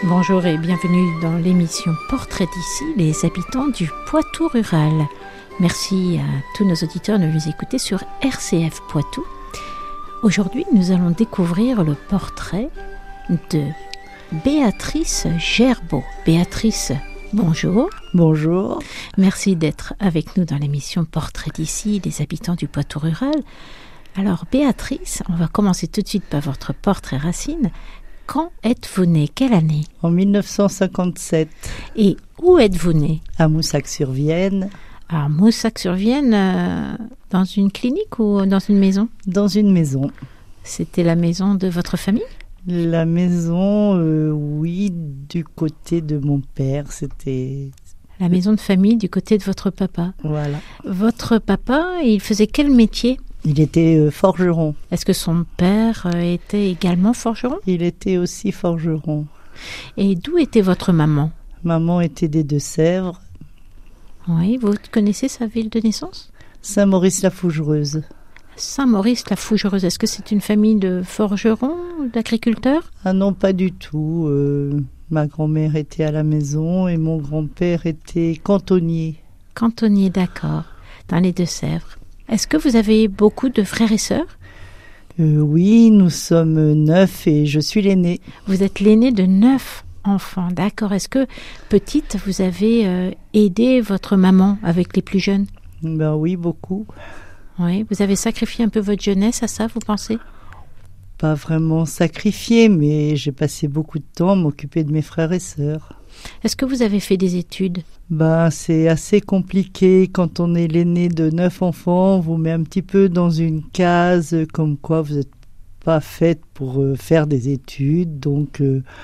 Bonjour et bienvenue dans l'émission Portrait d'ici, les habitants du Poitou rural. Merci à tous nos auditeurs de nous écouter sur RCF Poitou. Aujourd'hui, nous allons découvrir le portrait de Béatrice Gerbeau. Béatrice, bonjour. Bonjour. Merci d'être avec nous dans l'émission Portrait d'ici, les habitants du Poitou rural. Alors Béatrice, on va commencer tout de suite par votre portrait racine. Quand êtes-vous née? Quelle année? En 1957. Et où êtes-vous née? À Moussac-sur-Vienne. À Moussac-sur-Vienne, dans une clinique ou dans une maison? Dans une maison. C'était la maison de votre famille? La maison, oui, du côté de mon père, c'était... La maison de famille du côté de votre papa. Voilà. Votre papa, il faisait quel métier? Il était forgeron. Est-ce que son père était également forgeron? Il était aussi forgeron. Et d'où était votre maman? Maman était des Deux-Sèvres. Oui, vous connaissez sa ville de naissance? Saint-Maurice-la-Fougereuse. Saint-Maurice-la-Fougereuse. Est-ce que c'est une famille de forgerons, d'agriculteurs? Ah non, pas du tout. Ma grand-mère était à la maison et mon grand-père était cantonnier. Cantonnier, d'accord, dans les Deux-Sèvres. Est-ce que vous avez beaucoup de frères et sœurs? Oui, nous sommes 9 et je suis l'aîné. Vous êtes l'aîné de 9 enfants, d'accord. Est-ce que, petite, vous avez aidé votre maman avec les plus jeunes? Ben oui, beaucoup. Oui, vous avez sacrifié un peu votre jeunesse à ça, vous pensez? Pas vraiment sacrifié, mais j'ai passé beaucoup de temps à m'occuper de mes frères et sœurs. Est-ce que vous avez fait des études? C'est assez compliqué quand on est l'aîné de 9 enfants. On vous met un petit peu dans une case comme quoi vous n'êtes pas faite pour faire des études. Donc,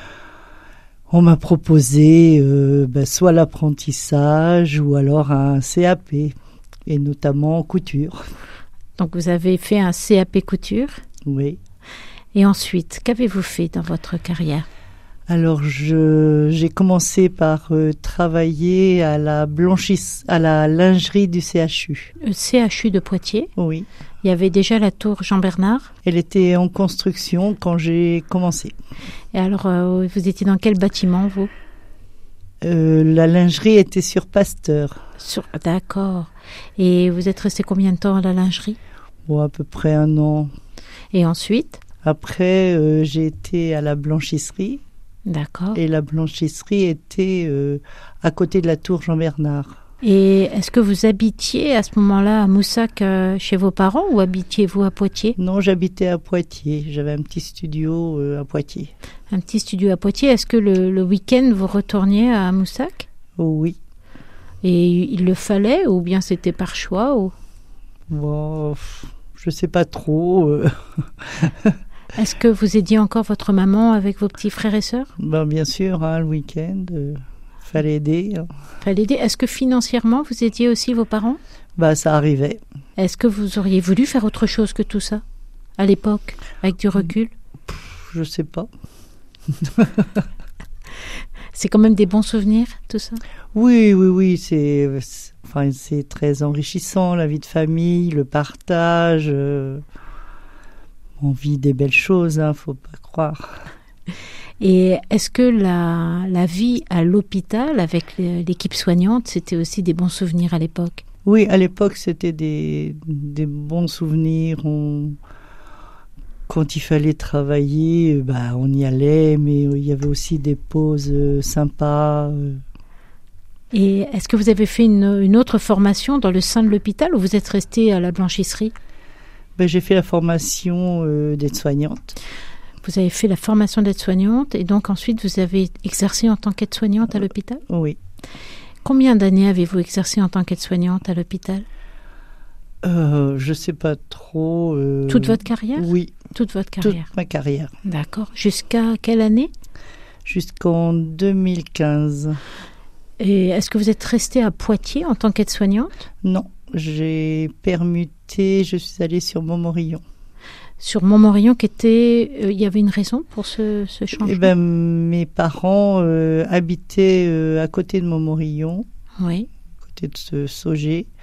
on m'a proposé soit l'apprentissage ou alors un CAP, et notamment couture. Donc, vous avez fait un CAP couture? Oui. Et ensuite, qu'avez-vous fait dans votre carrière? Alors, j'ai commencé par travailler à la lingerie du CHU. Le CHU de Poitiers? Oui. Il y avait déjà la tour Jean-Bernard? Elle était en construction quand j'ai commencé. Et alors, vous étiez dans quel bâtiment, vous? La lingerie était sur Pasteur. D'accord. Et vous êtes resté combien de temps à la lingerie? À peu près 1 an. Et ensuite? Après, j'ai été à la blanchisserie. D'accord. Et la blanchisserie était à côté de la tour Jean-Bernard. Et est-ce que vous habitiez à ce moment-là à Moussac chez vos parents ou habitiez-vous à Poitiers? Non, j'habitais à Poitiers. J'avais un petit studio à Poitiers. Un petit studio à Poitiers. Est-ce que le week-end vous retourniez à Moussac? Oh, oui. Et il le fallait ou bien c'était par choix ou... Je sais pas trop. Est-ce que vous aidiez encore votre maman avec vos petits frères et sœurs? Bien sûr, le week-end, fallait aider. Fallait aider. Est-ce que financièrement, vous aidiez aussi vos parents? Ça arrivait. Est-ce que vous auriez voulu faire autre chose que tout ça, à l'époque, avec du recul? Je sais pas. C'est quand même des bons souvenirs, tout ça? Oui, c'est très enrichissant, la vie de famille, le partage... On vit des belles choses, faut pas croire. Et est-ce que la vie à l'hôpital avec l'équipe soignante, c'était aussi des bons souvenirs à l'époque? Oui, à l'époque, c'était des bons souvenirs. Quand il fallait travailler, on y allait, mais il y avait aussi des pauses sympas. Et est-ce que vous avez fait une autre formation dans le sein de l'hôpital ou vous êtes resté à la blanchisserie? J'ai fait la formation d'aide-soignante. Vous avez fait la formation d'aide-soignante et donc ensuite vous avez exercé en tant qu'aide-soignante à l'hôpital? Oui. Combien d'années avez-vous exercé en tant qu'aide-soignante à l'hôpital? Je sais pas trop. Toute votre carrière? Oui. Toute votre carrière? Toute ma carrière. D'accord. Jusqu'à quelle année? Jusqu'en 2015. Et est-ce que vous êtes restée à Poitiers en tant qu'aide-soignante? Non. J'ai permuté, je suis allée sur Montmorillon. Sur Montmorillon, il y avait une raison pour ce changement? Mes parents habitaient à côté de Montmorillon, oui. à côté de ce Sauget.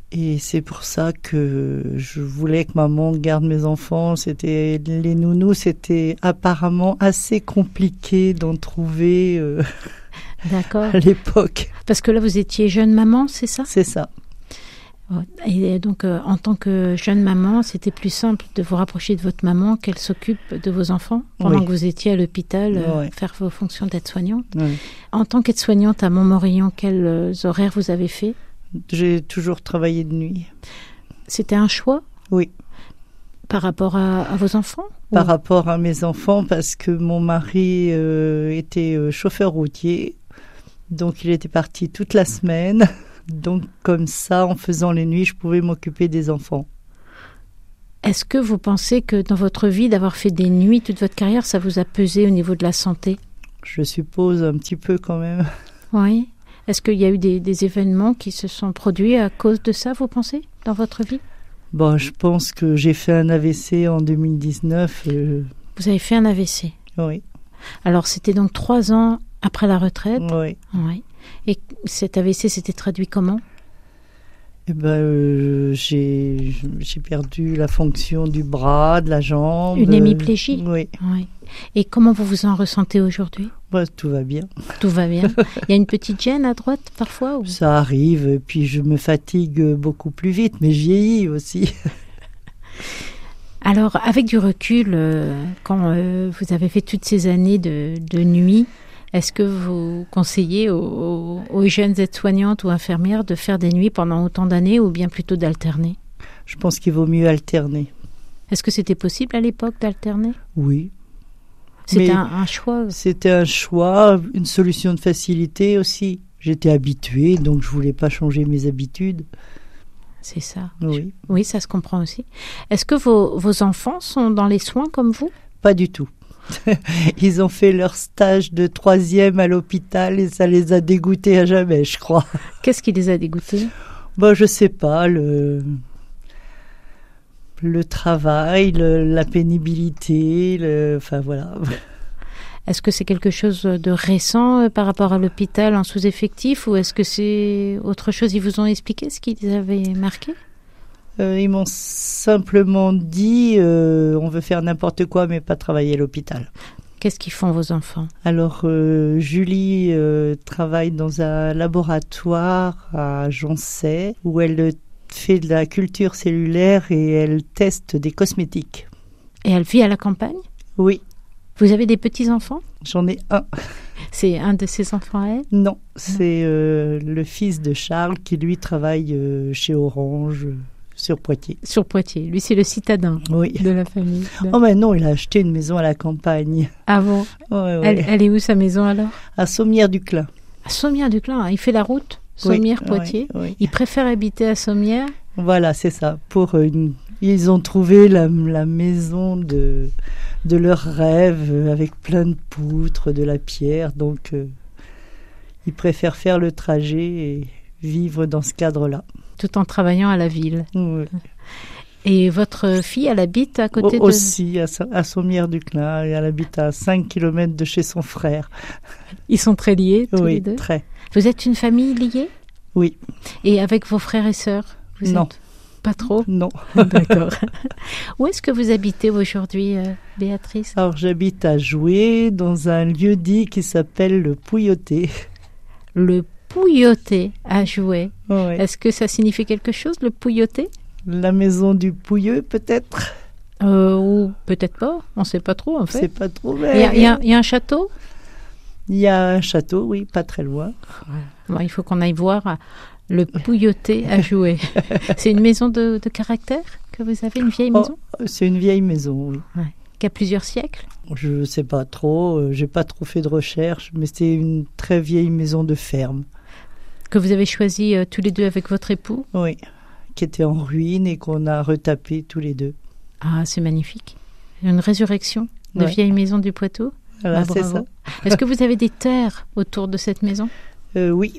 Et c'est pour ça que je voulais que maman garde mes enfants. Les nounous, c'était apparemment assez compliqué d'en trouver D'accord. à l'époque. Parce que là, vous étiez jeune maman, c'est ça? C'est ça. Et donc, en tant que jeune maman, c'était plus simple de vous rapprocher de votre maman, qu'elle s'occupe de vos enfants pendant que vous étiez à l'hôpital, faire vos fonctions d'aide-soignante. Oui. En tant qu'aide-soignante à Montmorillon, quels horaires vous avez fait? J'ai toujours travaillé de nuit. C'était un choix? Oui. Par rapport à vos enfants? Par rapport à mes enfants, parce que mon mari était chauffeur routier, donc il était parti toute la semaine. Donc comme ça, en faisant les nuits, je pouvais m'occuper des enfants. Est-ce que vous pensez que dans votre vie, d'avoir fait des nuits toute votre carrière, ça vous a pesé au niveau de la santé? Je suppose un petit peu quand même. Oui. Est-ce qu'il y a eu des événements qui se sont produits à cause de ça, vous pensez, dans votre vie? Bon, je pense que j'ai fait un AVC en 2019. Vous avez fait un AVC? Oui. Alors, c'était donc 3 ans après la retraite? Oui. Oui. Et cet AVC s'était traduit comment? Eh ben, j'ai perdu la fonction du bras, de la jambe. Une hémiplégie? Oui. Oui. Et comment vous vous en ressentez aujourd'hui? Tout va bien. Tout va bien. Il y a une petite gêne à droite parfois ou... Ça arrive, et puis je me fatigue beaucoup plus vite, mais je vieillis aussi. Alors, avec du recul, quand vous avez fait toutes ces années de nuit, est-ce que vous conseillez aux jeunes aides-soignantes ou infirmières de faire des nuits pendant autant d'années ou bien plutôt d'alterner? Je pense qu'il vaut mieux alterner. Est-ce que c'était possible à l'époque d'alterner? Oui. C'était un choix? C'était un choix, une solution de facilité aussi. J'étais habituée, donc je ne voulais pas changer mes habitudes. C'est ça. Oui. Oui, ça se comprend aussi. Est-ce que vos enfants sont dans les soins comme vous? Pas du tout. Ils ont fait leur stage de 3e à l'hôpital et ça les a dégoûtés à jamais, je crois. Qu'est-ce qui les a dégoûtés? Je sais pas, le travail, la pénibilité, enfin voilà. Est-ce que c'est quelque chose de récent par rapport à l'hôpital en sous-effectif ou est-ce que c'est autre chose? Ils vous ont expliqué ce qui les avait marqués? Ils m'ont simplement dit on veut faire n'importe quoi mais pas travailler à l'hôpital. Qu'est-ce qu'ils font vos enfants? Alors Julie travaille dans un laboratoire à Joncey où elle fait de la culture cellulaire et elle teste des cosmétiques. Et elle vit à la campagne? Oui. Vous avez des petits-enfants? J'en ai un. C'est un de ses enfants à elle? Non, c'est le fils de Charles qui lui travaille chez Orange. Sur Poitiers. Sur Poitiers. Lui, c'est le citadin de la famille. Oh, mais non, il a acheté une maison à la campagne. Ah bon? Ouais. Elle est où, sa maison, alors? À Sommières-du-Clin. À Sommières-du-Clin. Il fait la route Sommières-Poitiers. Oui. Il préfère habiter à Sommières? Voilà, c'est ça. Ils ont trouvé la maison de leur rêve avec plein de poutres, de la pierre. Donc, ils préfèrent faire le trajet et vivre dans ce cadre-là. Tout en travaillant à la ville. Oui. Et votre fille, elle habite à côté Aussi, à Sommières-du-Clin. Elle habite à 5 km de chez son frère. Ils sont très liés, tous les deux? Oui, très. Vous êtes une famille liée? Oui. Et avec vos frères et sœurs? Non. Pas trop? Non. D'accord. Où est-ce que vous habitez aujourd'hui, Béatrice? Alors, j'habite à Joué, dans un lieu-dit qui s'appelle le Pouilloté. Le Pouilloté à Joué. Ouais. Est-ce que ça signifie quelque chose, le Pouilloté? La maison du Pouilleux, peut-être? Ou peut-être pas, on ne sait pas trop en fait. On ne sait pas trop, mais... Il y a un château? Il y a un château, oui, pas très loin. Bon, il faut qu'on aille voir le Pouilloté à Joué. C'est une maison de caractère que vous avez, une vieille maison? C'est une vieille maison, oui. Ouais. Qui a plusieurs siècles? Je ne sais pas trop, j'ai pas trop fait de recherche, mais c'est une très vieille maison de ferme. Que vous avez choisi tous les deux avec votre époux? Oui, qui était en ruine et qu'on a retapé tous les deux. Ah, c'est magnifique. Une résurrection de vieille maison du Poitou? Voilà, c'est ça. Est-ce que vous avez des terres autour de cette maison? Oui,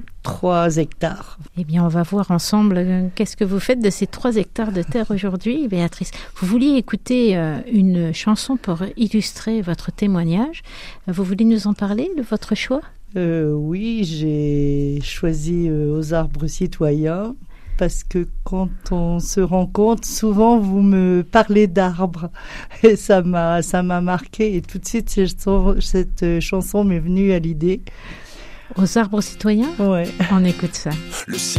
3 hectares. Eh bien, on va voir ensemble qu'est-ce que vous faites de ces 3 hectares de terre aujourd'hui, Béatrice. Vous vouliez écouter une chanson pour illustrer votre témoignage. Vous voulez nous en parler, de votre choix? Oui, j'ai choisi Aux arbres citoyens parce que quand on se rencontre, souvent vous me parlez d'arbres et ça m'a marqué et tout de suite cette chanson m'est venue à l'idée. Aux arbres citoyens ? Ouais. On écoute ça.